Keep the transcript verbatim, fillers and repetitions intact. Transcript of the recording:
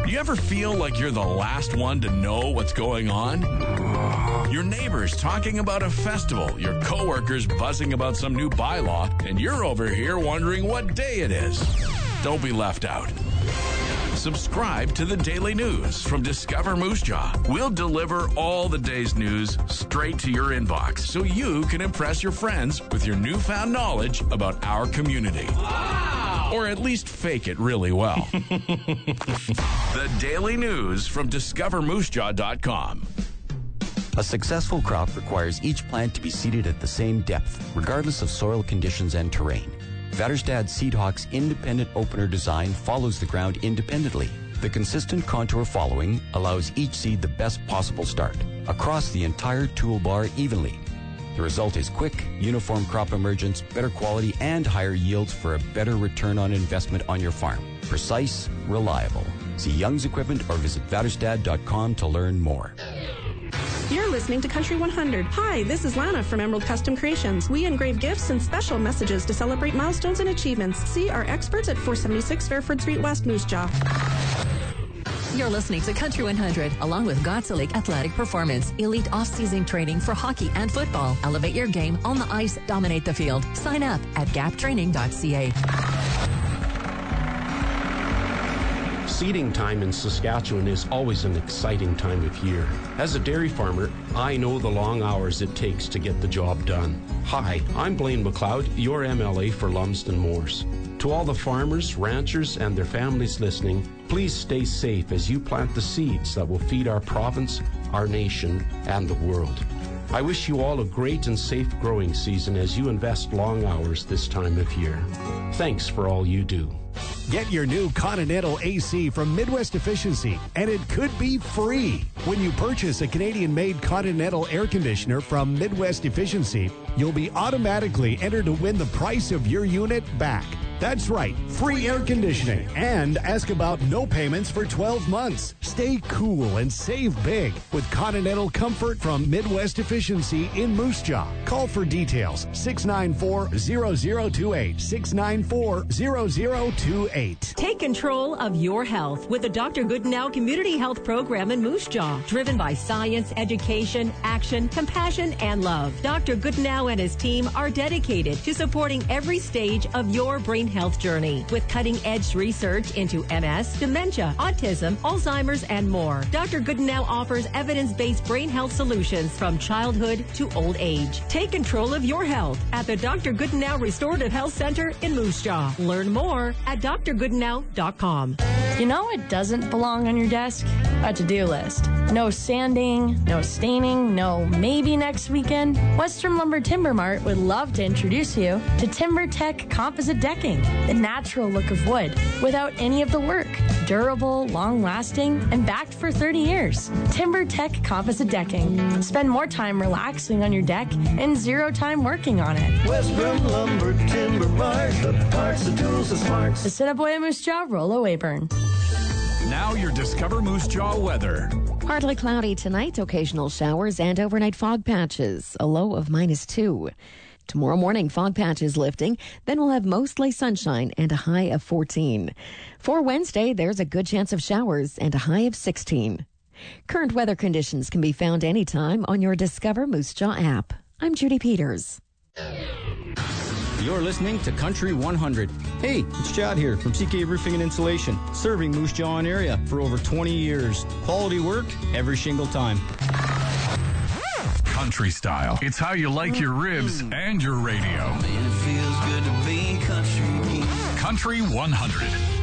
Do you ever feel like you're the last one to know what's going on? Your neighbors talking about a festival, your coworkers buzzing about some new bylaw, and you're over here wondering what day it is. Don't be left out. Subscribe to the Daily News from Discover Moose Jaw. We'll deliver all the day's news straight to your inbox so you can impress your friends with your newfound knowledge about our community. Wow! Or at least fake it really well. The Daily News from discover moose jaw dot com. A successful crop requires each plant to be seeded at the same depth, regardless of soil conditions and terrain. Väderstad Seedhawk's independent opener design follows the ground independently. The consistent contour following allows each seed the best possible start, across the entire toolbar evenly. The result is quick, uniform crop emergence, better quality, and higher yields for a better return on investment on your farm. Precise, reliable. See Young's Equipment or visit Väderstad dot com to learn more. You're listening to Country one hundred. Hi, this is Lana from Emerald Custom Creations. We engrave gifts and special messages to celebrate milestones and achievements. See our experts at four seventy-six Fairford Street West, Moose Jaw. You're listening to Country one hundred, along with Gotza Lake Athletic Performance. Elite off-season training for hockey and football. Elevate your game on the ice, dominate the field. Sign up at gap training dot c a. Seeding time in Saskatchewan is always an exciting time of year. As a dairy farmer, I know the long hours it takes to get the job done. Hi, I'm Blaine McLeod, your M L A for Lumsden Moors. To all the farmers, ranchers, and their families listening, please stay safe as you plant the seeds that will feed our province, our nation, and the world. I wish you all a great and safe growing season as you invest long hours this time of year. Thanks for all you do. Get your new Continental A C from Midwest Efficiency, and it could be free. When you purchase a Canadian-made Continental air conditioner from Midwest Efficiency, you'll be automatically entered to win the price of your unit back. That's right, free air conditioning. And ask about no payments for twelve months. Stay cool and save big with Continental Comfort from Midwest Efficiency in Moose Jaw. Call for details, six nine four, zero zero two eight, six nine four, zero zero two eight. Take control of your health with the Doctor Goodenow Community Health Program in Moose Jaw. Driven by science, education, action, compassion, and love. Doctor Goodenow and his team are dedicated to supporting every stage of your brain health journey with cutting-edge research into M S, dementia, autism, Alzheimer's, and more. Doctor Goodenow offers evidence-based brain health solutions from childhood to old age. Take control of your health at the Doctor Goodenow Restorative Health Center in Moose Jaw. Learn more at d r goodenow dot com. You know what doesn't belong on your desk? A to-do list. No sanding, no staining, no maybe next weekend. Western Lumber Timber Mart would love to introduce you to TimberTech Composite Decking, the natural look of wood without any of the work. Durable, long-lasting, and backed for thirty years. TimberTech Composite Decking. Spend more time relaxing on your deck and zero time working on it. Western Lumber Timber Mart, the parts, the tools, the smarts. The Assiniboia Moose Jaw, Rollo Weyburn. Now your Discover Moose Jaw weather. Partly cloudy tonight, occasional showers and overnight fog patches, a low of minus two. Tomorrow morning, fog patches lifting, then we'll have mostly sunshine and a high of fourteen. For Wednesday, there's a good chance of showers and a high of sixteen. Current weather conditions can be found anytime on your Discover Moose Jaw app. I'm Judy Peters. You're listening to Country one hundred. Hey, it's Chad here from C K Roofing and Insulation, serving Moose Jaw area for over twenty years. Quality work every single time. Country style. It's how you like your ribs and your radio. Man, it feels good to be country. Country one hundred.